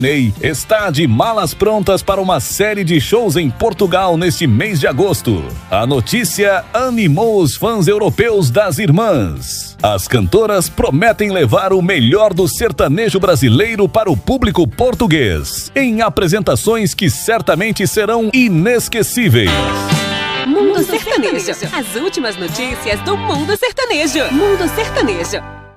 Ney está de malas prontas para uma série de shows em Portugal neste mês de agosto. A notícia animou os fãs europeus das irmãs. As cantoras prometem levar o melhor do sertanejo brasileiro para o público português, em apresentações que certamente serão inesquecíveis. Mundo Sertanejo. As últimas notícias do Mundo Sertanejo. Mundo Sertanejo.